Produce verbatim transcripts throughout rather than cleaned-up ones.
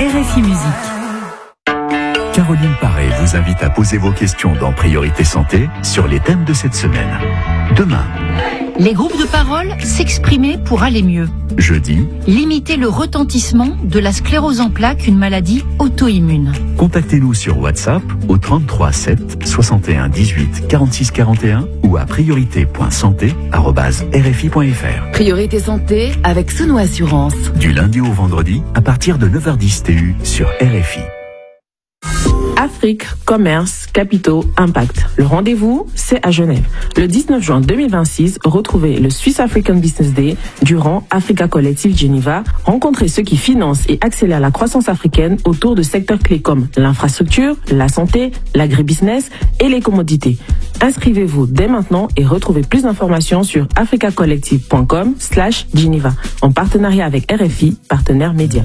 R F I Musique. Caroline Paré vous invite à poser vos questions dans Priorité Santé sur les thèmes de cette semaine. Demain, Les groupes de parole, s'exprimer pour aller mieux. jeudi, Limiter le retentissement de la sclérose en plaques, une maladie auto-immune. contactez-nous sur WhatsApp au trente-trois sept soixante et un dix-huit quarante-six quarante et un ou à priorité point santé arobase r f i point f r. Priorité santé avec Sono Assurance. Du lundi au vendredi à partir de neuf heures dix T U sur R F I. Afrique, commerce, capitaux, impact. Le rendez-vous, c'est à Genève. Le dix-neuf juin deux mille vingt-six, retrouvez le Swiss African Business Day durant Africa Collective Geneva. Rencontrez ceux qui financent et accélèrent la croissance africaine autour de secteurs clés comme l'infrastructure, la santé, l'agribusiness et les commodités. Inscrivez-vous dès maintenant et retrouvez plus d'informations sur africacollective point com slash Geneva en partenariat avec R F I, partenaire média.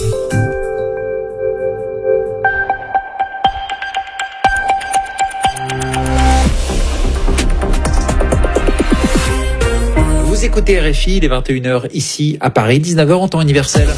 Vous écoutez R F I, il est vingt et une heures ici à Paris, dix-neuf heures en temps universel.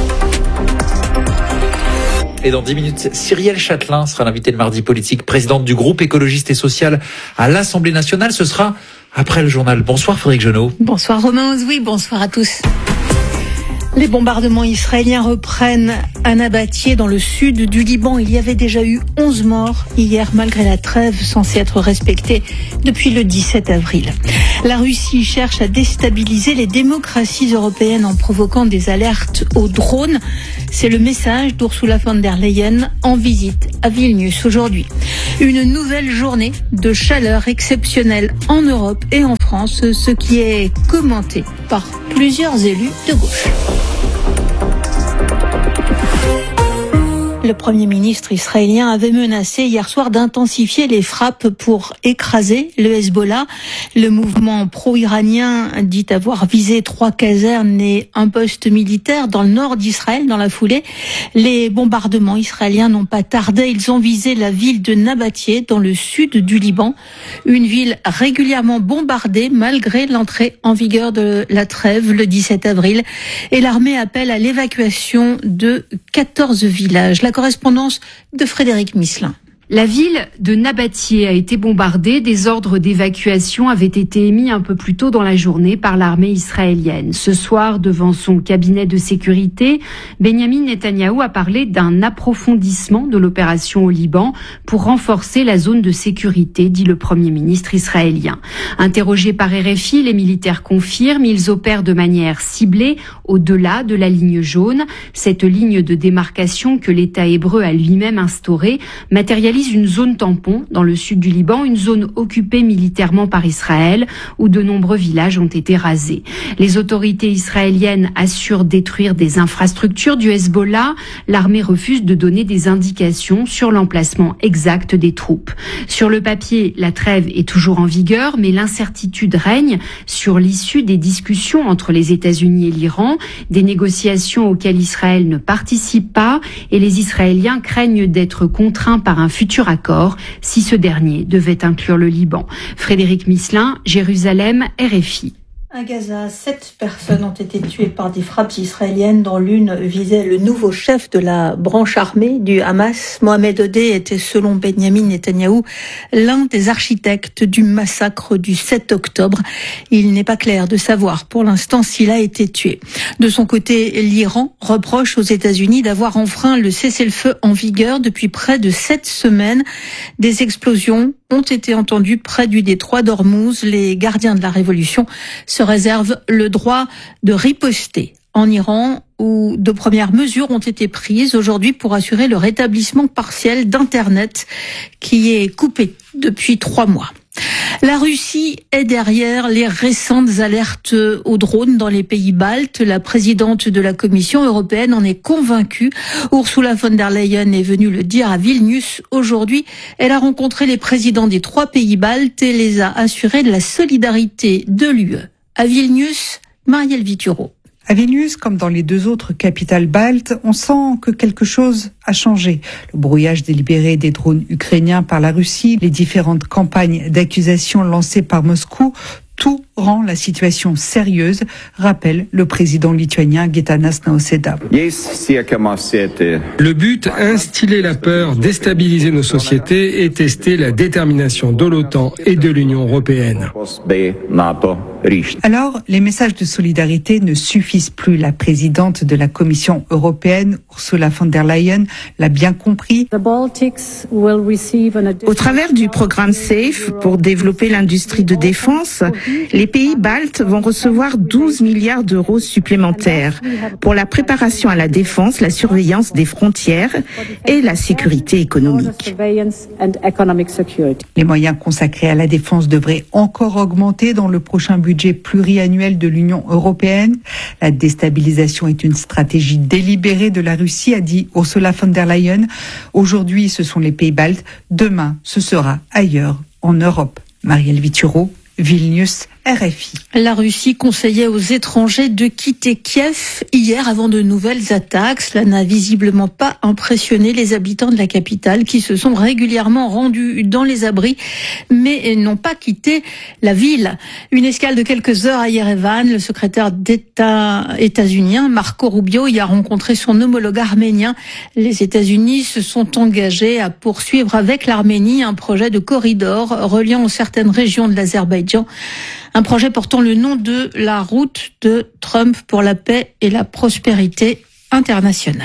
Et dans dix minutes, Cyrielle Châtelain sera l'invitée de Mardi Politique, présidente du groupe écologiste et social à l'Assemblée nationale. Ce sera après le journal. Bonsoir Frédéric Genot. Bonsoir Romain Ozoui, bonsoir à tous. Les bombardements israéliens reprennent à Nabatieh dans le sud du Liban. Il y avait déjà eu onze morts hier malgré la trêve censée être respectée depuis le dix-sept avril. La Russie cherche à déstabiliser les démocraties européennes en provoquant des alertes aux drones. C'est le message d'Ursula von der Leyen en visite à Vilnius aujourd'hui. Une nouvelle journée de chaleur exceptionnelle en Europe et en France, ce qui est commenté par plusieurs élus de gauche. Le Premier ministre israélien avait menacé hier soir d'intensifier les frappes pour écraser le Hezbollah. Le mouvement pro-iranien dit avoir visé trois casernes et un poste militaire dans le nord d'Israël dans la foulée. Les bombardements israéliens n'ont pas tardé. Ils ont visé la ville de Nabatieh dans le sud du Liban. Une ville régulièrement bombardée malgré l'entrée en vigueur de la trêve le dix-sept avril. Et l'armée appelle à l'évacuation de quatorze villages. La correspondance de Frédéric Misselin. La ville de Nabatieh a été bombardée. Des ordres d'évacuation avaient été émis un peu plus tôt dans la journée par l'armée israélienne. Ce soir, devant son cabinet de sécurité, Benyamin Netanyahou a parlé d'un approfondissement de l'opération au Liban pour renforcer la zone de sécurité, dit le Premier ministre israélien. Interrogés par R F I, les militaires confirment, ils opèrent de manière ciblée au-delà de la ligne jaune. Cette ligne de démarcation que l'État hébreu a lui-même instaurée matérialise une zone tampon dans le sud du Liban, une zone occupée militairement par Israël, où de nombreux villages ont été rasés. Les autorités israéliennes assurent détruire des infrastructures du Hezbollah. L'armée refuse de donner des indications sur l'emplacement exact des troupes. Sur le papier, la trêve est toujours en vigueur, mais l'incertitude règne sur l'issue des discussions entre les États-Unis et l'Iran, des négociations auxquelles Israël ne participe pas, et les Israéliens craignent d'être contraints par un futur accord si ce dernier devait inclure le Liban. Frédéric Misselin, Jérusalem, R F I. À Gaza, sept personnes ont été tuées par des frappes israéliennes dont l'une visait le nouveau chef de la branche armée du Hamas. Mohamed Odeh était, selon Benyamin Netanyahou, l'un des architectes du massacre du sept octobre. Il n'est pas clair de savoir pour l'instant s'il a été tué. De son côté, l'Iran reproche aux États-Unis d'avoir enfreint le cessez-le-feu en vigueur depuis près de sept semaines. Des explosions ont été entendues près du détroit d'Ormuz. Les gardiens de la révolution se réservent le droit de riposter en Iran, où de premières mesures ont été prises aujourd'hui pour assurer le rétablissement partiel d'Internet qui est coupé depuis trois mois. La Russie est derrière les récentes alertes aux drones dans les pays baltes. La présidente de la Commission européenne en est convaincue. Ursula von der Leyen est venue le dire à Vilnius aujourd'hui. Elle a rencontré les présidents des trois pays baltes et les a assurés de la solidarité de l'U E. À Vilnius, Marielle Vituro. À Vilnius, comme dans les deux autres capitales baltes, on sent que quelque chose a changé. Le brouillage délibéré des drones ukrainiens par la Russie, les différentes campagnes d'accusation lancées par Moscou, tout rend la situation sérieuse, rappelle le président lituanien Gitanas Nausėda. Le but, instiller la peur, déstabiliser nos sociétés et tester la détermination de l'OTAN et de l'Union européenne. Alors, les messages de solidarité ne suffisent plus. La présidente de la Commission européenne, Ursula von der Leyen, l'a bien compris. Au travers du programme SAFE pour développer l'industrie de défense, les pays baltes vont recevoir douze milliards d'euros supplémentaires pour la préparation à la défense, la surveillance des frontières et la sécurité économique. Les moyens consacrés à la défense devraient encore augmenter dans le prochain budget pluriannuel de l'Union européenne. La déstabilisation est une stratégie délibérée de la Russie, a dit Ursula von der Leyen. Aujourd'hui, ce sont les pays baltes. Demain, ce sera ailleurs, en Europe. Marielle Vituro, Vilnius, R F I. La Russie conseillait aux étrangers de quitter Kiev hier avant de nouvelles attaques. Cela n'a visiblement pas impressionné les habitants de la capitale qui se sont régulièrement rendus dans les abris mais n'ont pas quitté la ville. Une escale de quelques heures à Yerevan, le secrétaire d'État états-unien Marco Rubio y a rencontré son homologue arménien. Les États-Unis se sont engagés à poursuivre avec l'Arménie un projet de corridor reliant certaines régions de l'Azerbaïdjan. Un projet portant le nom de la route de Trump pour la paix et la prospérité internationale.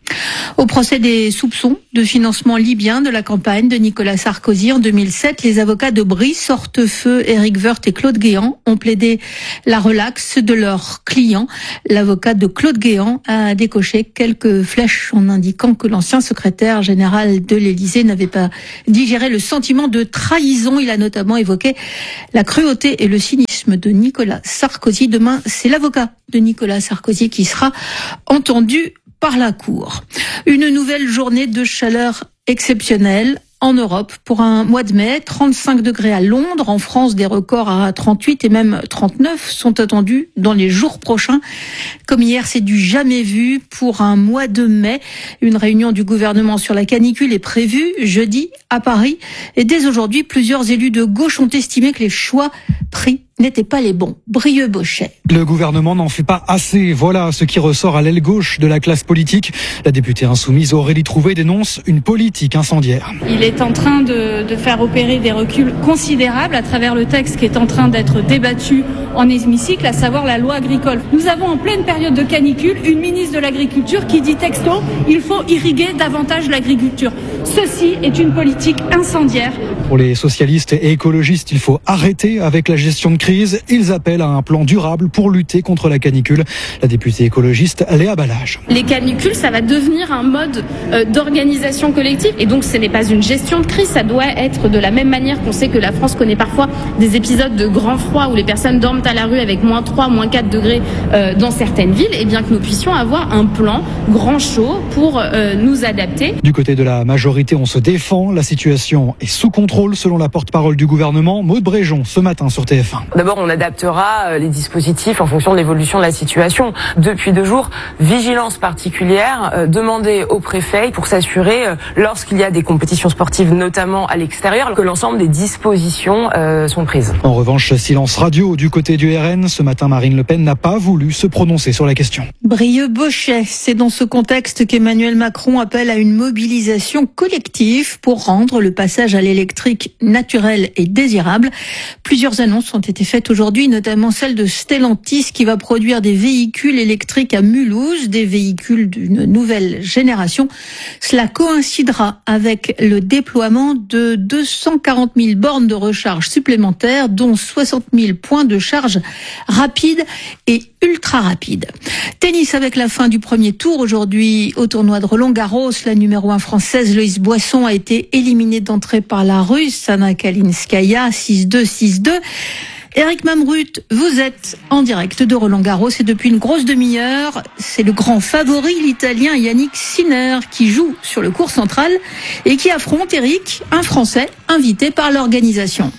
Au procès des soupçons de financement libyen de la campagne de Nicolas Sarkozy en deux mille sept, les avocats de Brice Hortefeux, Éric Woerth et Claude Guéant ont plaidé la relaxe de leurs clients. L'avocat de Claude Guéant a décoché quelques flèches en indiquant que l'ancien secrétaire général de l'Élysée n'avait pas digéré le sentiment de trahison. Il a notamment évoqué la cruauté et le cynisme de Nicolas Sarkozy. Demain, c'est l'avocat de Nicolas Sarkozy qui sera entendu par la Cour. Une nouvelle journée de chaleur exceptionnelle en Europe pour un mois de mai. trente-cinq degrés à Londres. En France, des records à trente-huit et même trente-neuf sont attendus dans les jours prochains. Comme hier, c'est du jamais vu pour un mois de mai. Une réunion du gouvernement sur la canicule est prévue jeudi à Paris. Et dès aujourd'hui, plusieurs élus de gauche ont estimé que les choix pris n'étaient pas les bons. Brieux-Bochet. Le gouvernement n'en fait pas assez. Voilà ce qui ressort à l'aile gauche de la classe politique. La députée insoumise Aurélie Trouvé dénonce une politique incendiaire. Il est en train de, de faire opérer des reculs considérables à travers le texte qui est en train d'être débattu en hémicycle, à savoir la loi agricole. Nous avons en pleine période de canicule une ministre de l'Agriculture qui dit texto « il faut irriguer davantage l'agriculture ». Ceci est une politique incendiaire. Pour les socialistes et écologistes, il faut arrêter avec la gestion de crise. Ils appellent à un plan durable pour lutter contre la canicule. La députée écologiste Léa Balage. Les canicules, ça va devenir un mode euh, d'organisation collective. Et donc, ce n'est pas une gestion de crise. Ça doit être de la même manière qu'on sait que la France connaît parfois des épisodes de grand froid où les personnes dorment à la rue avec moins trois, moins quatre degrés euh, dans certaines villes. Et bien que nous puissions avoir un plan grand chaud pour euh, nous adapter. Du côté de la majorité, on se défend. La situation est sous contrôle selon la porte-parole du gouvernement, Maud Bréjon, ce matin sur T F un. D'abord, on adaptera les dispositifs en fonction de l'évolution de la situation. Depuis deux jours, vigilance particulière euh, demandée au préfet pour s'assurer, euh, lorsqu'il y a des compétitions sportives, notamment à l'extérieur, que l'ensemble des dispositions euh, sont prises. En revanche, silence radio du côté du R N. Ce matin, Marine Le Pen n'a pas voulu se prononcer sur la question. Brieux-Bochet, c'est dans ce contexte qu'Emmanuel Macron appelle à une mobilisation collective pour rendre le passage à l'électrique naturel et désirable. Plusieurs annonces ont été faites aujourd'hui, notamment celle de Stellantis qui va produire des véhicules électriques à Mulhouse, des véhicules d'une nouvelle génération. Cela coïncidera avec le déploiement de deux cent quarante mille bornes de recharge supplémentaires, dont soixante mille points de charge rapide et ultra rapide. Tennis avec la fin du premier tour aujourd'hui au tournoi de Roland-Garros. La numéro un française Loïs Boisson a été éliminée d'entrée par la Russe Anna Kalinskaya six deux six deux. Eric Mamrut, vous êtes en direct de Roland-Garros et depuis une grosse demi-heure, c'est le grand favori, l'Italien Yannick Sinner, qui joue sur le court central et qui affronte Eric, un Français invité par l'organisation.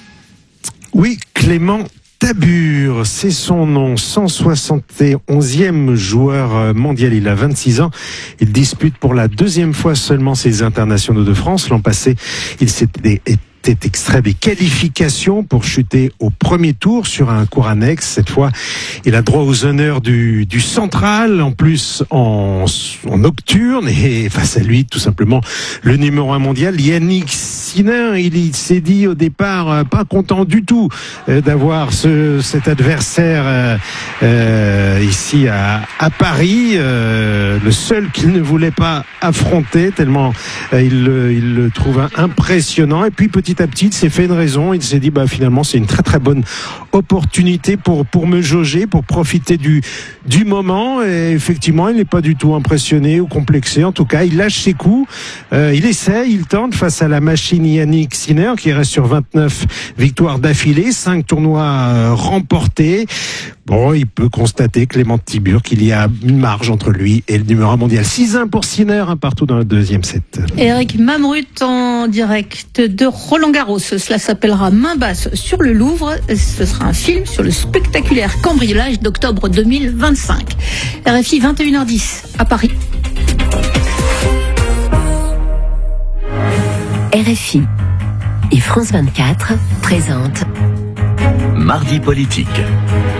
Oui, Clément Tabur, c'est son nom, cent soixante et onzième joueur mondial, il a vingt-six ans, il dispute pour la deuxième fois seulement ses internationaux de France. L'an passé, il s'était était extrait des qualifications pour chuter au premier tour sur un court annexe. Cette fois, il a droit aux honneurs du, du central, en plus en, en nocturne, et face à lui, tout simplement, le numéro un mondial, Yannick Sinner. Il, il s'est dit au départ euh, pas content du tout euh, d'avoir ce, cet adversaire euh, euh, ici à, à Paris, euh, le seul qu'il ne voulait pas affronter, tellement euh, il, le, il le trouve impressionnant. Et puis petit à petit, il s'est fait une raison. Il s'est dit bah finalement c'est une très très bonne opportunité pour pour me jauger, pour profiter du du moment. Et effectivement, il n'est pas du tout impressionné ou complexé. En tout cas, il lâche ses coups. Euh, il essaie, il tente face à la machine Yannick Sinner qui reste sur vingt-neuf victoires d'affilée, cinq tournois euh, remportés. Bon, il peut constater, Clément Tiburc, qu'il y a une marge entre lui et le numéro un mondial. six un pour Sinner, un partout dans le deuxième set. Eric Mamrut en direct de Roland-Garros. Cela s'appellera Main basse sur le Louvre. Ce sera un film sur le spectaculaire cambriolage d'octobre deux mille vingt-cinq. R F I vingt et une heures dix à Paris. R F I et France vingt-quatre présentent Mardi politique.